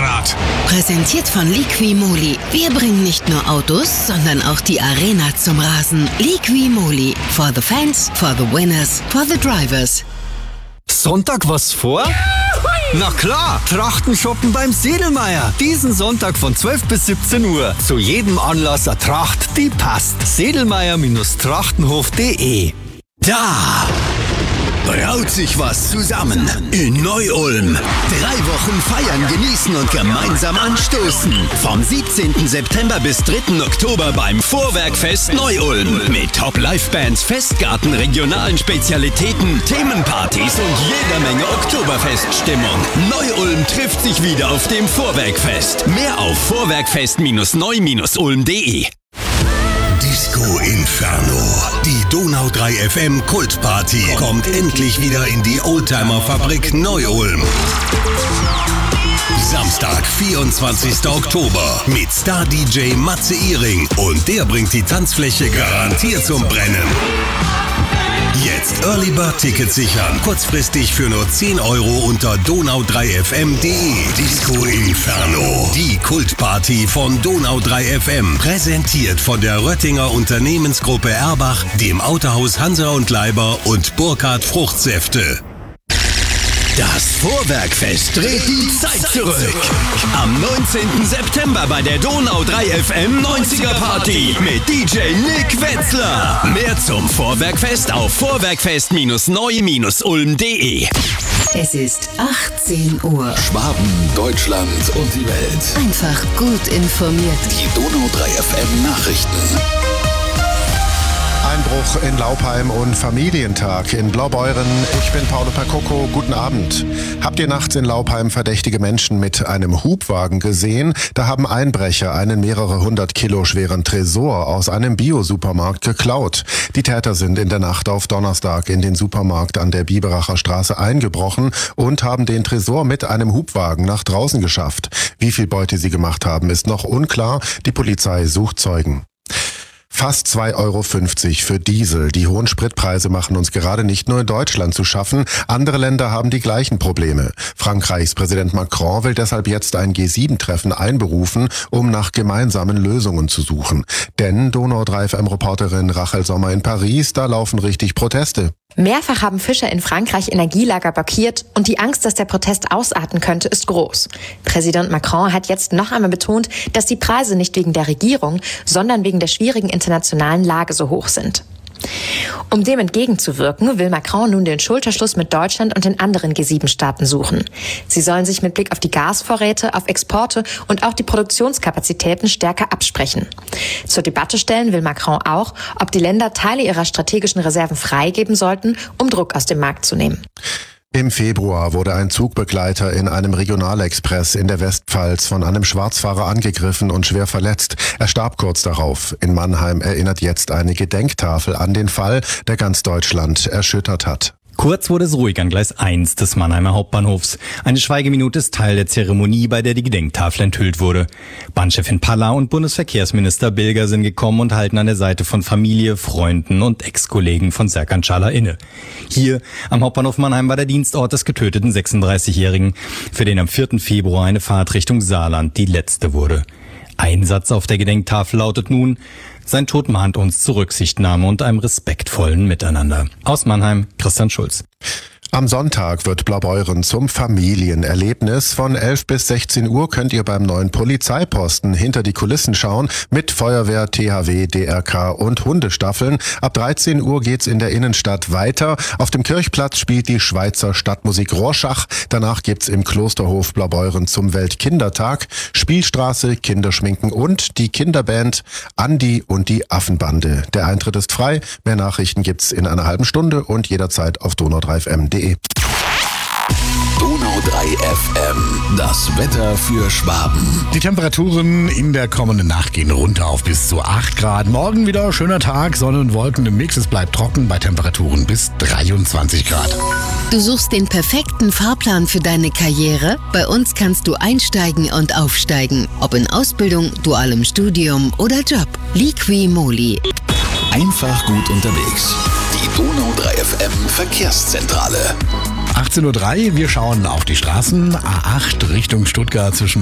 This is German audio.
Grad. Präsentiert von Liqui-Moly. Wir bringen nicht nur Autos, sondern auch die Arena zum Rasen. Liqui-Moly. For the fans, for the winners, for the drivers. Sonntag was vor? Na klar, Trachten shoppen beim Sedlmayr. Diesen Sonntag von 12 bis 17 Uhr. Zu jedem Anlass eine Tracht, die passt. Sedlmayr-trachtenhof.de. Da braut sich was zusammen in Neu-Ulm. 3 Wochen feiern, genießen und gemeinsam anstoßen. Vom 17. September bis 3. Oktober beim Vorwerkfest Neu-Ulm. Mit Top-Live-Bands, Festgarten, regionalen Spezialitäten, Themenpartys und jeder Menge Oktoberfeststimmung. Neu-Ulm trifft sich wieder auf dem Vorwerkfest. Mehr auf vorwerkfest-neu-ulm.de. Disco Inferno. Die Donau 3 FM Kultparty kommt endlich wieder in die Oldtimer-Fabrik Neu-Ulm. Samstag, 24. Oktober mit Star-DJ Matze Ihring und der bringt die Tanzfläche garantiert zum Brennen. Jetzt Early Bird Tickets sichern. Kurzfristig für nur 10 € unter donau3fm.de. Disco Inferno. Die Kultparty von Donau 3 FM. Präsentiert von der Röttinger Unternehmensgruppe Erbach, dem Autohaus Hansa und Leiber und Burkhardt Fruchtsäfte. Das Vorwerkfest dreht die Zeit zurück. Am 19. September bei der Donau 3 FM 90er Party mit DJ Nick Wetzler. Mehr zum Vorwerkfest auf vorwerkfest-neu-ulm.de. Es ist 18 Uhr. Schwaben, Deutschland und die Welt. Einfach gut informiert. Die Donau 3 FM Nachrichten. Einbruch in Laupheim und Familientag in Blaubeuren. Ich bin Paolo Percocco. Guten Abend. Habt ihr nachts in Laupheim verdächtige Menschen mit einem Hubwagen gesehen? Da haben Einbrecher einen mehrere 100 Kilo schweren Tresor aus einem Bio-Supermarkt geklaut. Die Täter sind in der Nacht auf Donnerstag in den Supermarkt an der Biberacher Straße eingebrochen und haben den Tresor mit einem Hubwagen nach draußen geschafft. Wie viel Beute sie gemacht haben, ist noch unklar. Die Polizei sucht Zeugen. Fast 2,50 € für Diesel. Die hohen Spritpreise machen uns gerade nicht nur in Deutschland zu schaffen. Andere Länder haben die gleichen Probleme. Frankreichs Präsident Macron will deshalb jetzt ein G7-Treffen einberufen, um nach gemeinsamen Lösungen zu suchen. Denn Donau 3 FM-Reporterin Rachel Sommer in Paris, da laufen richtig Proteste. Mehrfach haben Fischer in Frankreich Energielager blockiert und die Angst, dass der Protest ausarten könnte, ist groß. Präsident Macron hat jetzt noch einmal betont, dass die Preise nicht wegen der Regierung, sondern wegen der schwierigen internationalen Lage so hoch sind. Um dem entgegenzuwirken, will Macron nun den Schulterschluss mit Deutschland und den anderen G7-Staaten suchen. Sie sollen sich mit Blick auf die Gasvorräte, auf Exporte und auch die Produktionskapazitäten stärker absprechen. Zur Debatte stellen will Macron auch, ob die Länder Teile ihrer strategischen Reserven freigeben sollten, um Druck aus dem Markt zu nehmen. Im Februar wurde ein Zugbegleiter in einem Regionalexpress in der Westpfalz von einem Schwarzfahrer angegriffen und schwer verletzt. Er starb kurz darauf. In Mannheim erinnert jetzt eine Gedenktafel an den Fall, der ganz Deutschland erschüttert hat. Kurz wurde es ruhig an Gleis 1 des Mannheimer Hauptbahnhofs. Eine Schweigeminute ist Teil der Zeremonie, bei der die Gedenktafel enthüllt wurde. Bahnchefin Palla und Bundesverkehrsminister Bilger sind gekommen und halten an der Seite von Familie, Freunden und Ex-Kollegen von Serkan Çağlar inne. Hier am Hauptbahnhof Mannheim war der Dienstort des getöteten 36-Jährigen, für den am 4. Februar eine Fahrt Richtung Saarland die letzte wurde. Ein Satz auf der Gedenktafel lautet nun: Sein Tod mahnt uns zu Rücksichtnahme und einem respektvollen Miteinander. Aus Mannheim, Christian Schulz. Am Sonntag wird Blaubeuren zum Familienerlebnis. Von 11 bis 16 Uhr könnt ihr beim neuen Polizeiposten hinter die Kulissen schauen mit Feuerwehr, THW, DRK und Hundestaffeln. Ab 13 Uhr geht's in der Innenstadt weiter. Auf dem Kirchplatz spielt die Schweizer Stadtmusik Rorschach. Danach gibt's im Klosterhof Blaubeuren zum Weltkindertag Spielstraße, Kinderschminken und die Kinderband Andi und die Affenbande. Der Eintritt ist frei. Mehr Nachrichten gibt's in einer halben Stunde und jederzeit auf donau3fm.de. Donau 3 FM, das Wetter für Schwaben. Die Temperaturen in der kommenden Nacht gehen runter auf bis zu 8 Grad. Morgen wieder schöner Tag, Sonne und Wolken im Mix. Es bleibt trocken bei Temperaturen bis 23 Grad. Du suchst den perfekten Fahrplan für deine Karriere? Bei uns kannst du einsteigen und aufsteigen. Ob in Ausbildung, dualem Studium oder Job. Liqui-Moly. Einfach gut unterwegs. Die Donau 3 FM Verkehrszentrale. 18:03 Uhr, wir schauen auf die Straßen. A8 Richtung Stuttgart zwischen